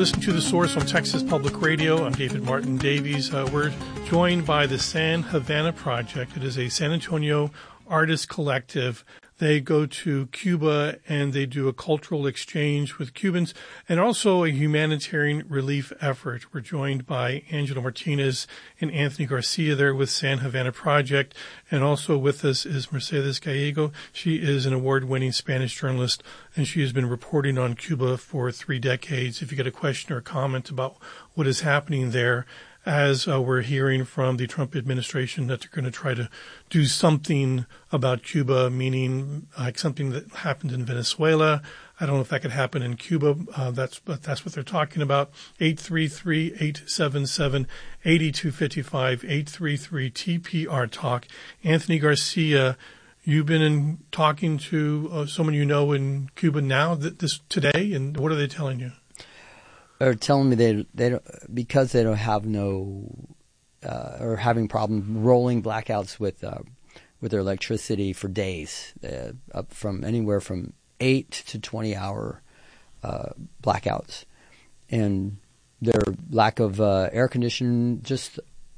listening to The Source on Texas Public Radio. I'm David Martin Davies. We're joined by the San Havana Project. It is a San Antonio artist collective. They go to Cuba and they do a cultural exchange with Cubans and also a humanitarian relief effort. We're joined by Angela Martinez and Anthony Garcia there with San Havana Project. And also with us is Mercedes Gallego. She is an award-winning Spanish journalist and she has been reporting on Cuba for 3 decades. If you get a question or a comment about what is happening there, as we're hearing from the Trump administration that they're going to try to do something about Cuba, meaning like something that happened in Venezuela. I don't know if that could happen in Cuba. That's what they're talking about. 833-877-8255, 833-TPR-TALK. Anthony Garcia, you've been talking to someone you know in Cuba now today, and what are they telling you? They're telling me they don't, because they don't have or having problems rolling blackouts with their electricity for days, up from anywhere from 8 to 20 hour blackouts, and their lack of air conditioning, just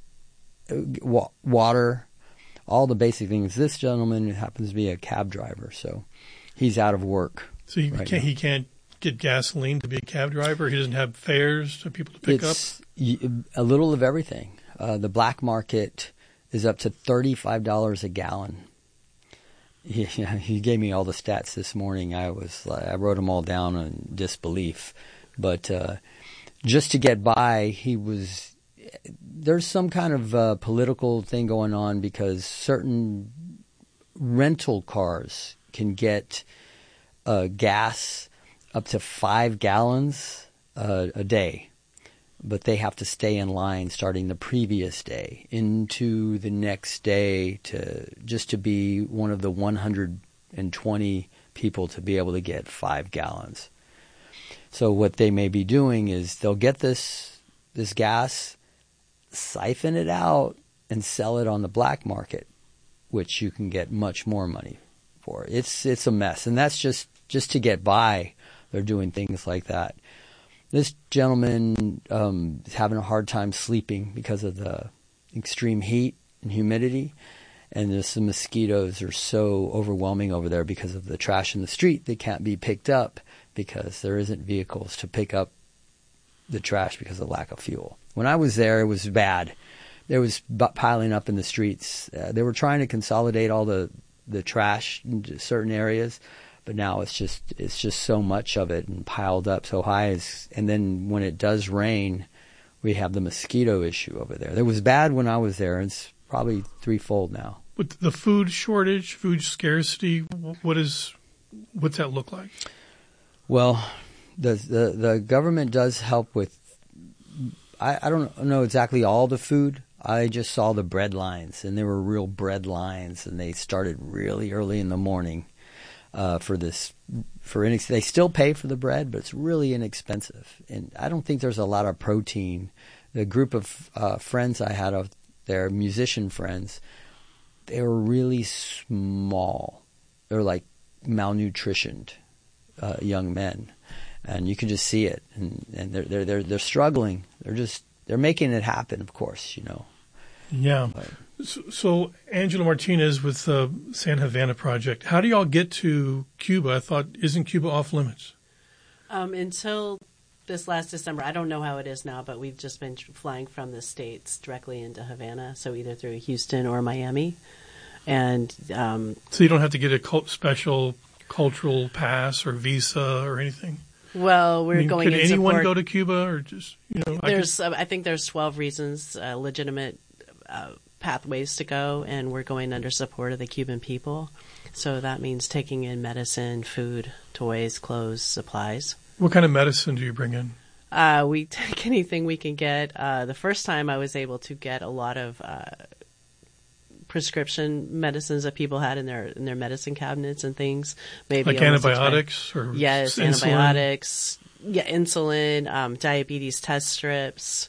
water, all the basic things. This gentleman happens to be a cab driver, so he's out of work. So he can't get gasoline to be a cab driver? He doesn't have fares for people to pick up? A little of everything. The black market is up to $35 a gallon. He gave me all the stats this morning. I wrote them all down in disbelief. But just to get by, there's some kind of political thing going on because certain rental cars can get gas up to 5 gallons a day, but they have to stay in line starting the previous day into the next day to be one of the 120 people to be able to get 5 gallons. So what they may be doing is they'll get this gas, siphon it out, and sell it on the black market, which you can get much more money for. It's a mess, and that's just to get by. They're doing things like that. This gentleman is having a hard time sleeping because of the extreme heat and humidity. And the mosquitoes are so overwhelming over there because of the trash in the street. They can't be picked up because there isn't vehicles to pick up the trash because of lack of fuel. When I was there, it was bad. There was piling up in the streets. They were trying to consolidate all the trash into certain areas. But now it's just so much of it and piled up so high. And then when it does rain, we have the mosquito issue over there. It was bad when I was there. It's probably threefold now. But the food shortage, food scarcity, what's that look like? Well, the government does help with. I don't know exactly all the food. I just saw the bread lines, and they were real bread lines, and they started really early in the morning. They still pay for the bread, but it's really inexpensive. And I don't think there's a lot of protein. The group of friends I had out there, musician friends, they were really small. They're like malnutritioned young men, and you can just see it. And they're struggling. They're making it happen, of course, Yeah. So Angela Martinez with the San Havana Project, how do y'all get to Cuba? I thought, isn't Cuba off limits? Until this last December, I don't know how it is now, but we've just been flying from the States directly into Havana, so either through Houston or Miami. And so you don't have to get a special cultural pass or visa or anything? Well, we're going in support. Can anyone go to Cuba or just, I think there's 12 reasons, legitimate pathways to go, and we're going under support of the Cuban people. So that means taking in medicine, food, toys, clothes, supplies. What kind of medicine do you bring in? We take anything we can get. The first time I was able to get a lot of prescription medicines that people had in their medicine cabinets and things. Maybe like antibiotics or yes, insulin? Antibiotics. Yeah, insulin, diabetes test strips.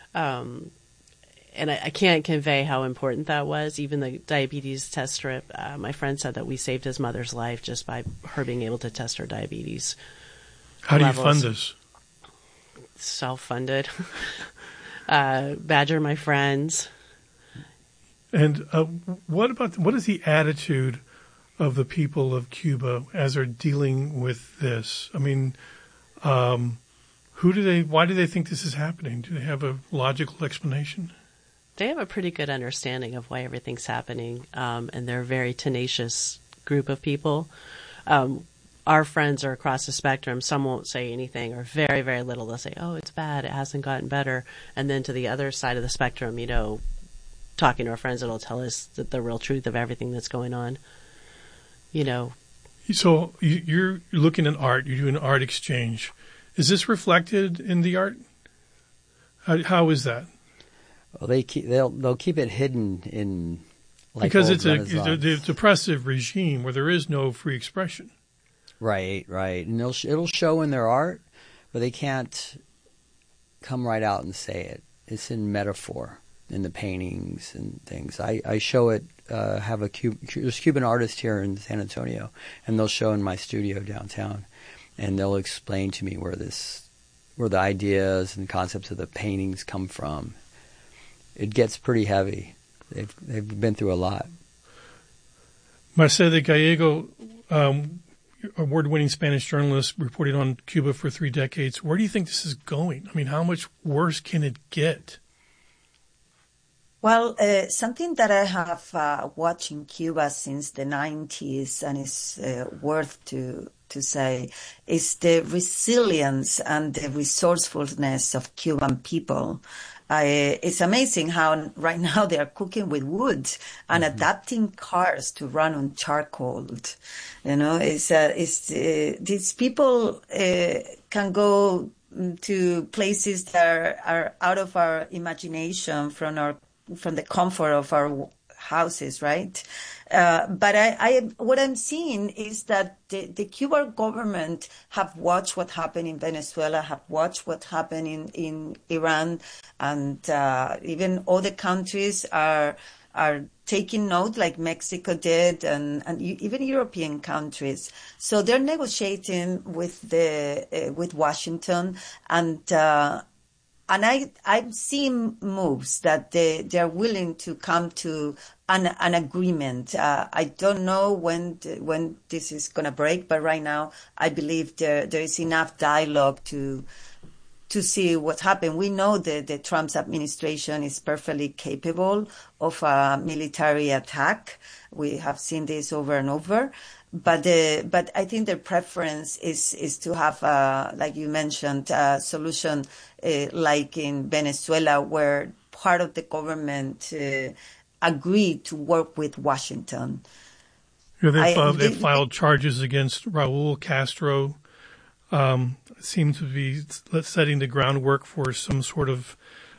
And I can't convey how important that was. Even the diabetes test strip, my friend said that we saved his mother's life just by her being able to test her diabetes. How do you fund this? self-funded. Badger my friends. And what is the attitude of the people of Cuba as they're dealing with this? I mean, why do they think this is happening? Do they have a logical explanation? They have a pretty good understanding of why everything's happening, and they're a very tenacious group of people. Our friends are across the spectrum. Some won't say anything or very, very little. They'll say, oh, it's bad. It hasn't gotten better. And then to the other side of the spectrum, talking to our friends, it'll tell us the real truth of everything that's going on. So you're looking at art. You're doing art exchange. Is this reflected in the art? How is that? Well, they'll keep it hidden in because it's a oppressive regime where there is no free expression. Right, and it'll show in their art, but they can't come right out and say it. It's in metaphor in the paintings and things. I show it. There's Cuban artists here in San Antonio, and they'll show in my studio downtown, and they'll explain to me where the ideas and concepts of the paintings come from. It gets pretty heavy. They've been through a lot. Mercedes Gallego, award-winning Spanish journalist, reported on Cuba for 3 decades. Where do you think this is going? I mean, how much worse can it get? Well, something that I have watched in Cuba since the 90s and is worth to say is the resilience and the resourcefulness of Cuban people. It's amazing how right now they are cooking with wood and adapting cars to run on charcoal. These people can go to places that are out of our imagination from the comfort of our houses, right? But what I'm seeing is that the Cuban government have watched what happened in Venezuela, have watched what happened in Iran, and even other countries are taking note, like Mexico did, and even European countries. So they're negotiating with Washington, and I've seen moves that they are willing to come to an agreement. I don't know when this is going to break, but right now I believe there is enough dialogue to see what's happened. We know that the Trump's administration is perfectly capable of a military attack. We have seen this over and over. But I think their preference is to have, like you mentioned, a solution like in Venezuela, where part of the government agreed to work with Washington. They filed charges against Raul Castro. Seem to be setting the groundwork for some sort of,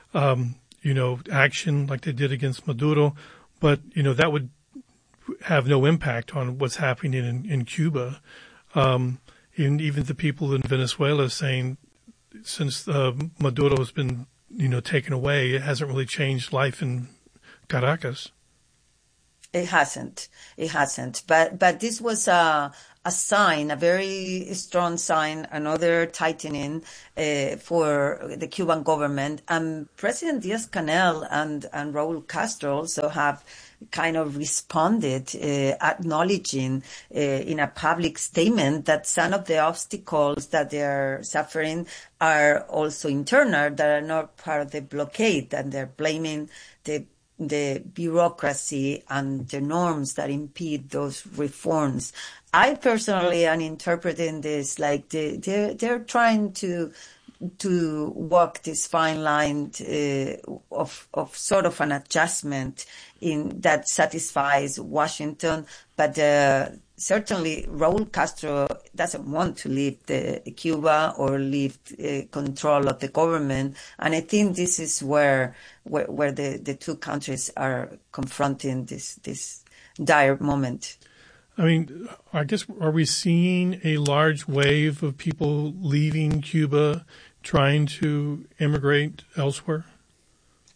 action like they did against Maduro. But, that would have no impact on what's happening in Cuba. And even the people in Venezuela saying since Maduro has been, taken away, it hasn't really changed life in Caracas. It hasn't. But this was a sign, a very strong sign, another tightening for the Cuban government. And President Díaz-Canel and Raul Castro also have kind of responded, acknowledging in a public statement that some of the obstacles that they are suffering are also internal, that are not part of the blockade, and they're blaming the bureaucracy and the norms that impede those reforms. I personally am interpreting this like they're trying to walk this fine line of sort of an adjustment in that satisfies Washington, but certainly Raul Castro doesn't want to leave Cuba or leave control of the government, and I think this is where the two countries are confronting this dire moment. I mean, I guess, are we seeing a large wave of people leaving Cuba, trying to immigrate elsewhere?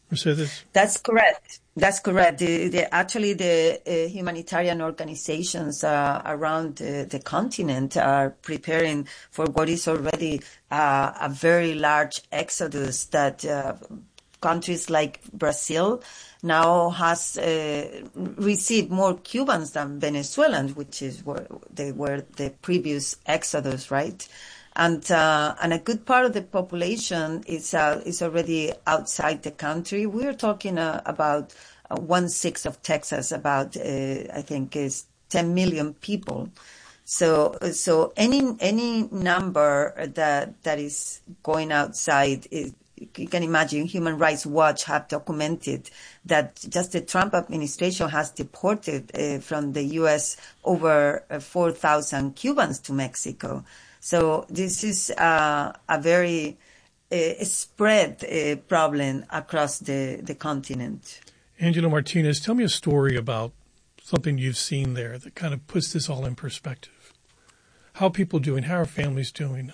Mercedes? That's correct. That's correct. Actually, the humanitarian organizations around the continent are preparing for what is already a very large exodus that countries like Brazil now has received more Cubans than Venezuelans, which is where they were the previous exodus, right? And a good part of the population is already outside the country. We're talking about 1/6 of Texas, about I think is 10 million people. So any number that is going outside is. You can imagine Human Rights Watch have documented that just the Trump administration has deported from the U.S. over 4,000 Cubans to Mexico. So this is a very spread problem across the continent. Angela Martinez, tell me a story about something you've seen there that kind of puts this all in perspective. How are people doing? How are families doing?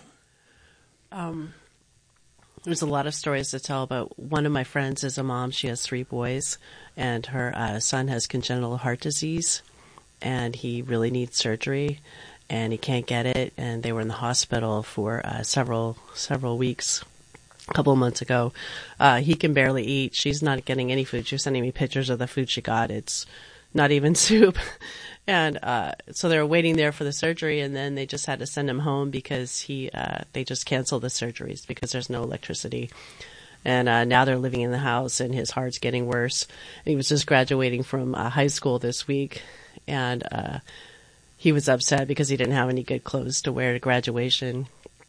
There's a lot of stories to tell about. One of my friends is a mom. She has 3 boys, and her son has congenital heart disease, and he really needs surgery, and he can't get it. And they were in the hospital for several weeks. A couple of months ago, he can barely eat. She's not getting any food. She was sending me pictures of the food she got. It's not even soup. And so they were waiting there for the surgery, and then they just had to send him home because they just canceled the surgeries because there's no electricity. And now they're living in the house, and his heart's getting worse. And he was just graduating from high school this week, and he was upset because he didn't have any good clothes to wear to graduation.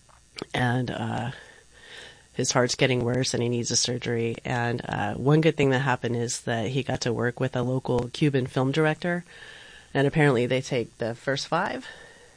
And his heart's getting worse, and he needs a surgery. And one good thing that happened is that he got to work with a local Cuban film director. And apparently they take the first five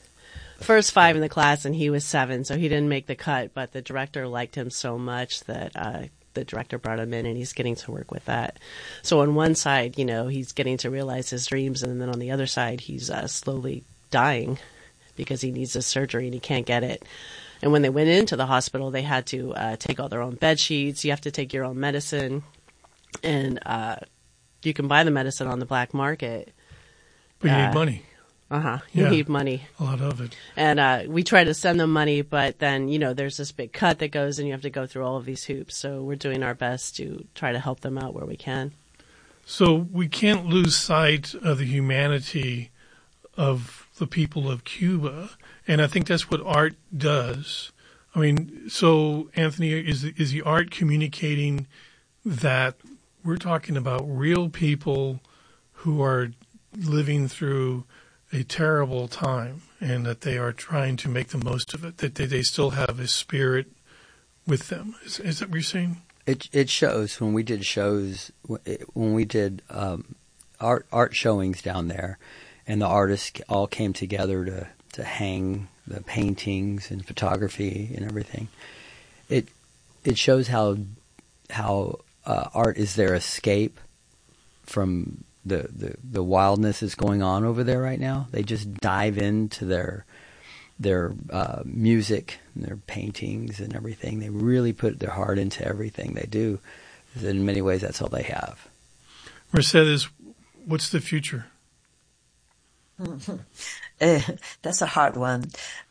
in the class, and he was 7, so he didn't make the cut. But the director liked him so much that the director brought him in, and he's getting to work with that. So on one side, he's getting to realize his dreams, and then on the other side, he's slowly dying because he needs this surgery and he can't get it. And when they went into the hospital, they had to take all their own bed sheets. You have to take your own medicine, and you can buy the medicine on the black market. But you need money. You need money. A lot of it. And we try to send them money, but then, there's this big cut that goes, and you have to go through all of these hoops. So we're doing our best to try to help them out where we can. So we can't lose sight of the humanity of the people of Cuba. And I think that's what art does. I mean, so Anthony, is the art communicating that we're talking about real people who are living through a terrible time, and that they are trying to make the most of it, that they still have a spirit with them. Is that what you're saying? It shows when we did art showings down there, and the artists all came together to hang the paintings and photography and everything. It shows how art is their escape from the wildness that's going on over there right now. They just dive into their music and their paintings and everything. They really put their heart into everything they do. In many ways, that's all they have. Mercedes, what's the future? That's a hard one.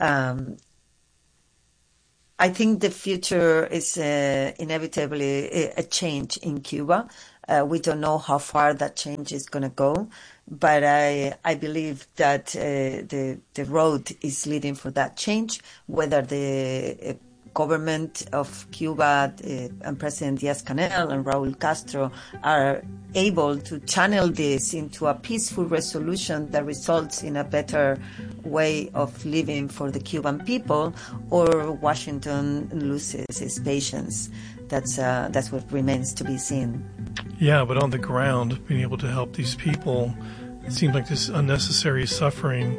I think the future is inevitably a change in Cuba. We don't know how far that change is going to go, but I believe that the road is leading for that change, whether the government of Cuba and President Díaz-Canel and Raúl Castro are able to channel this into a peaceful resolution that results in a better way of living for the Cuban people, or Washington loses its patience. That's what remains to be seen. Yeah, but on the ground, being able to help these people, it seems like this unnecessary suffering.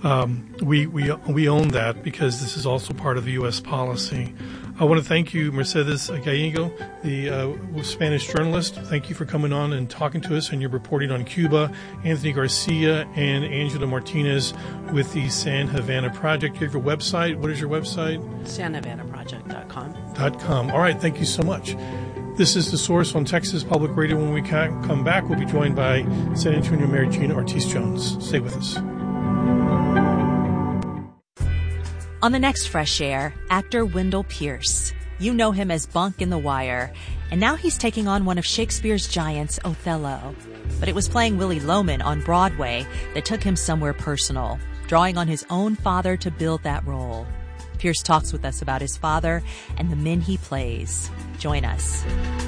We own that because this is also part of the U.S. policy. I want to thank you, Mercedes Gallego, the Spanish journalist. Thank you for coming on and talking to us and your reporting on Cuba. Anthony Garcia and Angela Martinez with the San Havana Project. You have your website. What is your website? SanHavanaProject.com. .com. All right. Thank you so much. This is The Source on Texas Public Radio. When we come back, we'll be joined by San Antonio Mayor Gina Ortiz-Jones. Stay with us. On the next Fresh Air, actor Wendell Pierce. You know him as Bunk in The Wire, and now he's taking on one of Shakespeare's giants, Othello. But it was playing Willie Loman on Broadway that took him somewhere personal, drawing on his own father to build that role. Pierce talks with us about his father and the men he plays. Join us.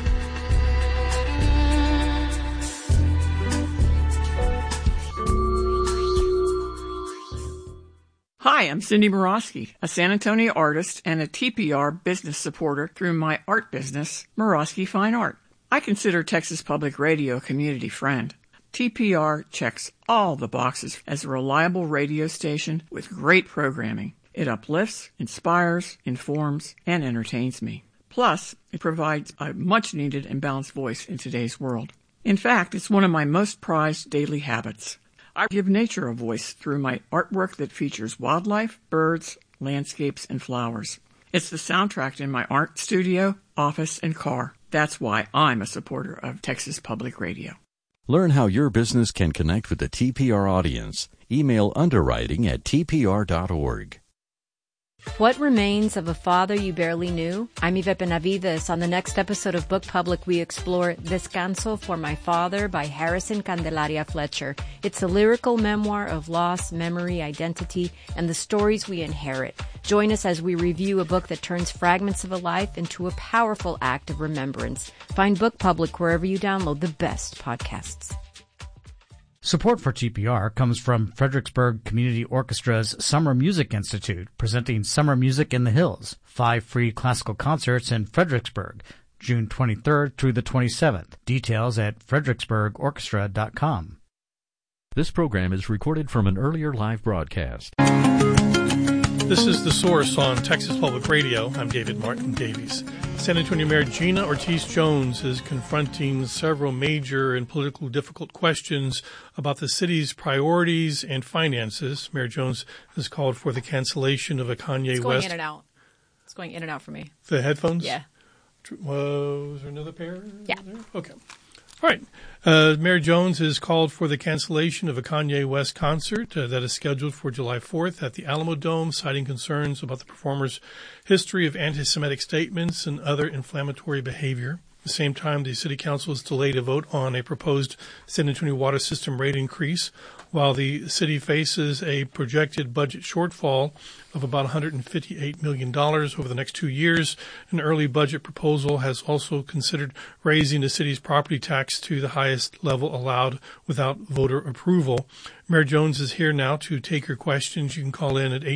Hi, I'm Cindy Morosky, a San Antonio artist and a TPR business supporter through my art business, Morosky Fine Art. I consider Texas Public Radio a community friend. TPR checks all the boxes as a reliable radio station with great programming. It uplifts, inspires, informs, and entertains me. Plus, it provides a much-needed and balanced voice in today's world. In fact, it's one of my most prized daily habits. I give nature a voice through my artwork that features wildlife, birds, landscapes, and flowers. It's the soundtrack in my art studio, office, and car. That's why I'm a supporter of Texas Public Radio. Learn how your business can connect with the TPR audience. Email underwriting@tpr.org. What Remains of a Father You Barely Knew? I'm Yvette Benavides. On the next episode of Book Public, we explore Descanso for My Father by Harrison Candelaria Fletcher. It's a lyrical memoir of loss, memory, identity, and the stories we inherit. Join us as we review a book that turns fragments of a life into a powerful act of remembrance. Find Book Public wherever you download the best podcasts. Support for TPR comes from Fredericksburg Community Orchestra's Summer Music Institute, presenting Summer Music in the Hills, 5 free classical concerts in Fredericksburg, June 23rd through the 27th. Details at fredericksburgorchestra.com. This program is recorded from an earlier live broadcast. This is The Source on Texas Public Radio. I'm David Martin Davies. San Antonio Mayor Gina Ortiz-Jones is confronting several major and politically difficult questions about the city's priorities and finances. Mayor Jones has called for the cancellation of a Kanye It's going West. in and out. It's going in and out for me. The headphones? Yeah. Was there another pair? Yeah. There? Okay. All right. Mayor Jones has called for the cancellation of a Kanye West concert that is scheduled for July 4th at the Alamo Dome, citing concerns about the performer's history of anti-Semitic statements and other inflammatory behavior. At the same time, the City Council has delayed a vote on a proposed San Antonio water system rate increase, while the city faces a projected budget shortfall of about $158 million over the next 2 years. An early budget proposal has also considered raising the city's property tax to the highest level allowed without voter approval. Mayor Jones is here now to take your questions. You can call in at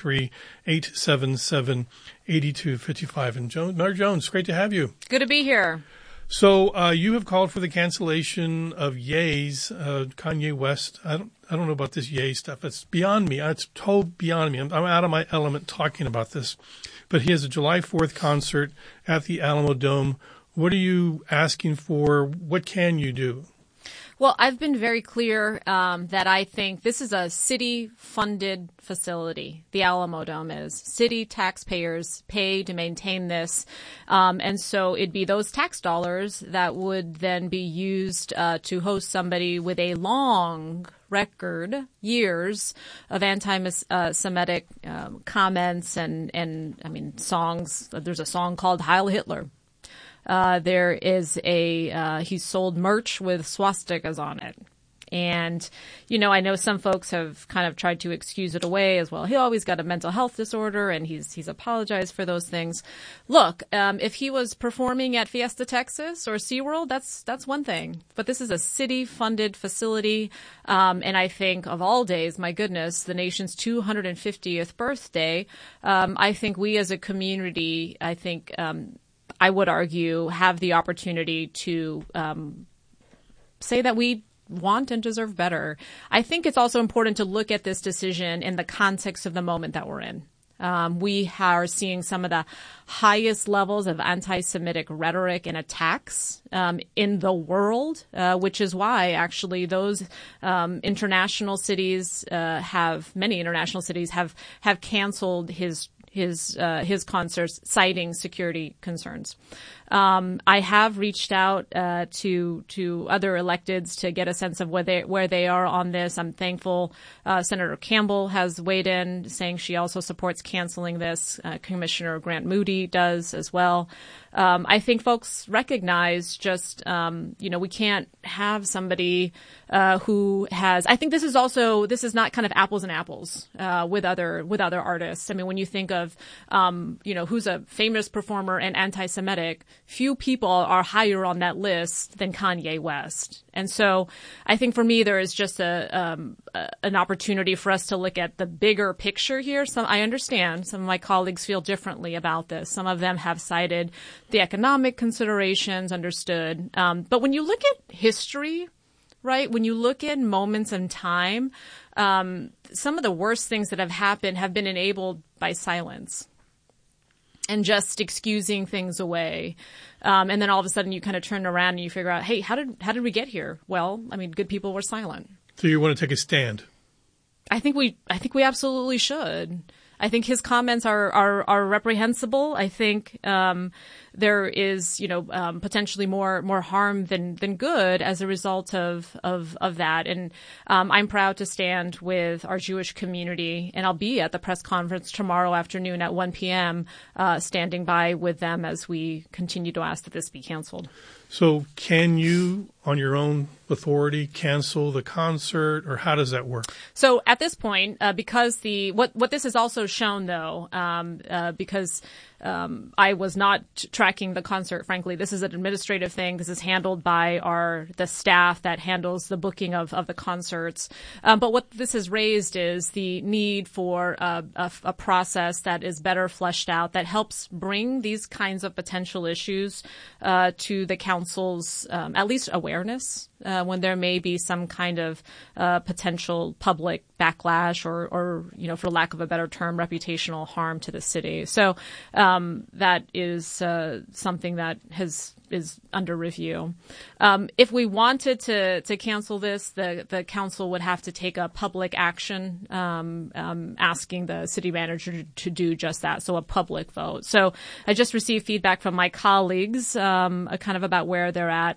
833-877-8255. And Mayor Jones, great to have you. Good to be here. So you have called for the cancellation of Ye's Kanye West. I don't know about this Ye stuff. It's beyond me. It's totally beyond me. I'm out of my element talking about this. But he has a July 4th concert at the Alamo Dome. What are you asking for? What can you do? Well, I've been very clear that I think this is a city-funded facility. The Alamo Dome is. City taxpayers pay to maintain this. And so it'd be those tax dollars that would then be used to host somebody with a long record, years of anti-Semitic comments and I mean, songs. There's a song called Heil Hitler. There is he sold merch with swastikas on it. And, you know, I know some folks have kind of tried to excuse it away as well. He always got a mental health disorder and he's apologized for those things. Look, if he was performing at Fiesta Texas or SeaWorld, that's one thing. But this is a city funded facility. And I think of all days, my goodness, the nation's 250th birthday. I think we as a community, I would argue, have the opportunity to say that we want and deserve better. I think it's also important to look at this decision in the context of the moment that we're in. We are seeing some of the highest levels of anti-Semitic rhetoric and attacks in the world, which is why actually those international cities many international cities have canceled his his concerts, citing security concerns. I have reached out to other electeds to get a sense of where they are on this. I'm thankful Senator Campbell has weighed in, saying she also supports canceling this. Commissioner Grant Moody does as well. I think folks recognize just we can't have somebody who has. I think this is not kind of apples and apples with other artists. I mean, when you think of who's a famous performer and anti-Semitic, few people are higher on that list than Kanye West. And so I think for me, there is just an opportunity for us to look at the bigger picture here. I understand some of my colleagues feel differently about this. Some of them have cited the economic considerations, understood. But when you look at history, right, when you look at moments in time, some of the worst things that have happened have been enabled by silence and just excusing things away. And then all of a sudden you kind of turn around and you figure out, hey, how did we get here? Well, I mean, good people were silent. So you want to take a stand? I think we absolutely should. I think his comments are reprehensible. I think there is potentially more harm than good as a result of that. And I'm proud to stand with our Jewish community, and I'll be at the press conference tomorrow afternoon at 1 p.m. Standing by with them as we continue to ask that this be canceled. So can you, on your own authority, cancel the concert, or how does that work? So at this point, because what this has also shown, though, because I was not tracking the concert, frankly, this is an administrative thing. This is handled by the staff that handles the booking of the concerts. But what this has raised is the need for a process that is better fleshed out, that helps bring these kinds of potential issues to the council's at least awareness when there may be some kind of potential public backlash or for lack of a better term, reputational harm to the city. So that is something that is under review. If we wanted to cancel this, the council would have to take a public action asking the city manager to do just that, so a public vote. So I just received feedback from my colleagues kind of about where they're at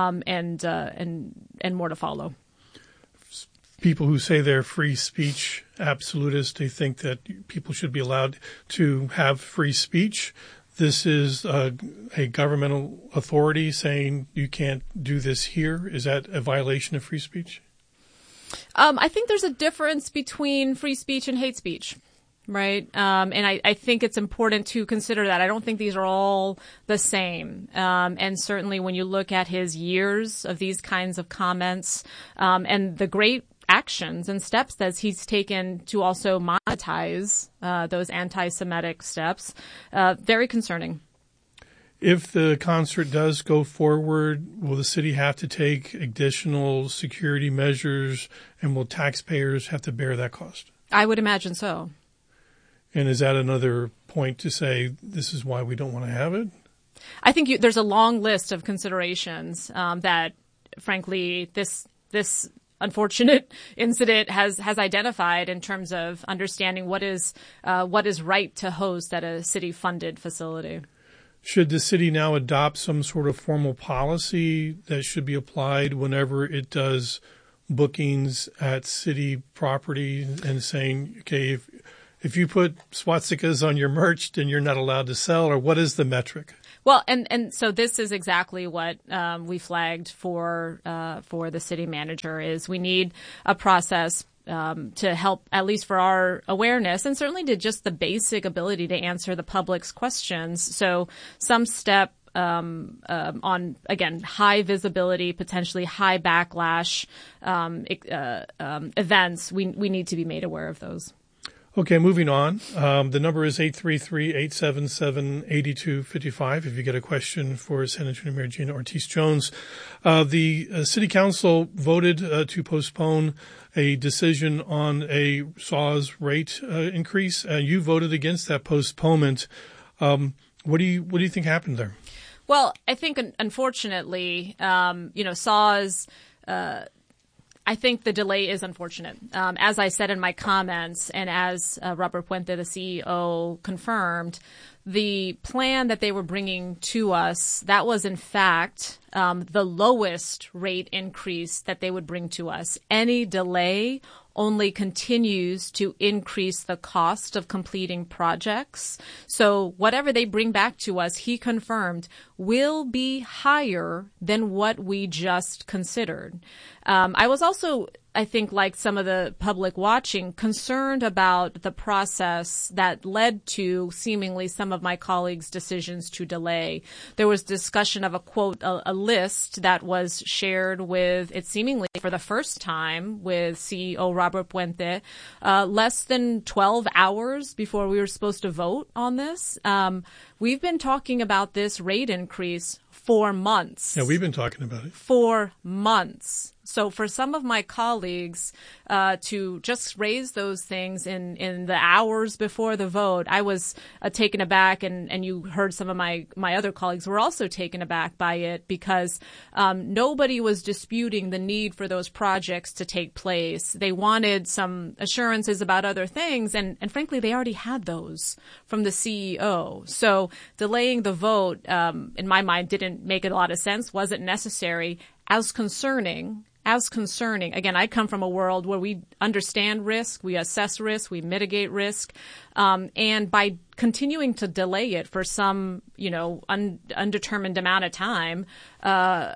and more to follow. People who say they're free speech absolutists, they think that people should be allowed to have free speech. This is a governmental authority saying you can't do this here. Is that a violation of free speech? I think there's a difference between free speech and hate speech, right? And I think it's important to consider that. I don't think these are all the same. And certainly when you look at his years of these kinds of comments and the great actions and steps that he's taken to also monetize those anti-Semitic steps, very concerning. If the concert does go forward, will the city have to take additional security measures, and will taxpayers have to bear that cost? I would imagine so. And is that another point to say this is why we don't want to have it? I think there's a long list of considerations that, frankly, this unfortunate incident has identified in terms of understanding what is right to host at a city-funded facility. Should the city now adopt some sort of formal policy that should be applied whenever it does bookings at city property and saying, okay, if you put swastikas on your merch, then you're not allowed to sell, or what is the metric? Well, and so this is exactly what we flagged for the city manager is we need a process to help, at least for our awareness, and certainly to just the basic ability to answer the public's questions. So some step on, again, high visibility, potentially high backlash events, we need to be made aware of those. Okay, moving on. The number is 833-877-8255 if you get a question for San Antonio Mayor Gina Ortiz-Jones. The city council voted to postpone a decision on a SAWS rate increase. You voted against that postponement. What do you think happened there? Well, I think unfortunately, SAWS I think the delay is unfortunate. As I said in my comments, and as Robert Puente, the CEO, confirmed, the plan that they were bringing to us, that was in fact the lowest rate increase that they would bring to us. Any delay only continues to increase the cost of completing projects. So whatever they bring back to us, he confirmed, will be higher than what we just considered. I was also, I think, like some of the public watching, concerned about the process that led to seemingly some of my colleagues' decisions to delay. There was discussion of a list that was shared with, it seemingly for the first time, with CEO Robert Puente, less than 12 hours before we were supposed to vote on this. We've been talking about this rate increase for months. Yeah, we've been talking about it. For months. So for some of my colleagues to just raise those things in the hours before the vote, I was taken aback, and you heard some of my other colleagues were also taken aback by it, because nobody was disputing the need for those projects to take place. They wanted some assurances about other things, and frankly, they already had those from the CEO. So delaying the vote, in my mind, didn't make a lot of sense, wasn't necessary. As concerning, again, I come from a world where we understand risk, we assess risk, we mitigate risk, and by continuing to delay it for some, undetermined amount of time, I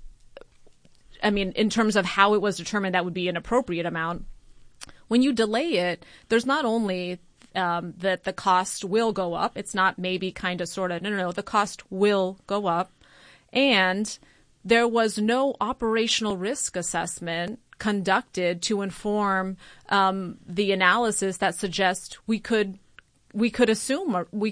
mean, in terms of how it was determined, that would be an appropriate amount. When you delay it, there's not only that the cost will go up. It's not maybe, kind of, sort of. No. The cost will go up, and there was no operational risk assessment conducted to inform the analysis that suggests we could assume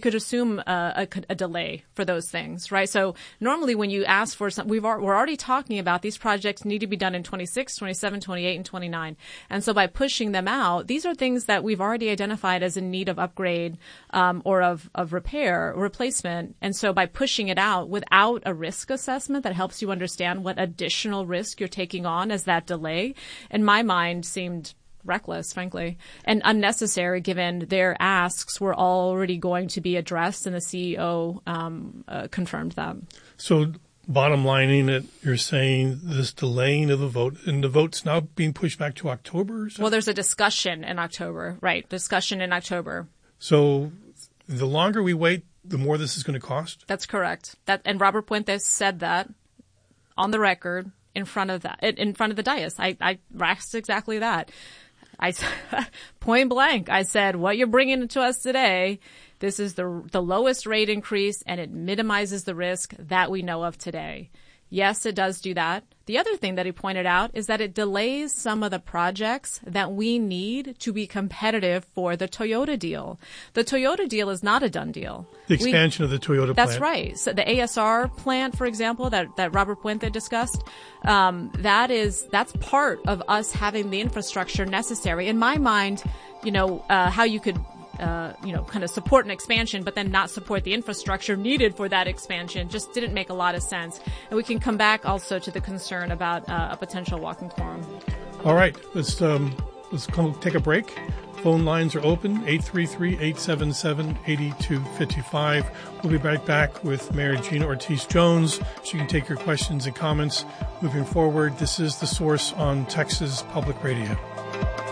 a delay for those things, right? So normally when you ask for some, we're already talking about these projects need to be done in 26, 27, 28, and 29. And so by pushing them out, these are things that we've already identified as in need of upgrade or of repair or replacement. And so by pushing it out without a risk assessment that helps you understand what additional risk you're taking on as that delay, in my mind, seemed reckless, frankly, and unnecessary, given their asks were already going to be addressed, and the CEO confirmed that. So bottom lining it, you're saying this delaying of the vote, and the vote's now being pushed back to October? Well, there's a discussion in October, right? Discussion in October. So the longer we wait, the more this is going to cost? That's correct. And Robert Puente said that on the record in front of the dais. I asked exactly that. I point blank, I said, what you're bringing to us today, this is the lowest rate increase, and it minimizes the risk that we know of today. Yes, it does do that. The other thing that he pointed out is that it delays some of the projects that we need to be competitive for the Toyota deal. The Toyota deal is not a done deal. The expansion of the Toyota plant. That's right. So the ASR plant, for example, that Robert Puente discussed, that's part of us having the infrastructure necessary. In my mind, how you could kind of support an expansion, but then not support the infrastructure needed for that expansion just didn't make a lot of sense. And we can come back also to the concern about a potential walking quorum. All right, let's take a break. Phone lines are open, 833-877-8255. We'll be right back with Mayor Gina Ortiz-Jones. She can take your questions and comments moving forward. This is The Source on Texas Public Radio.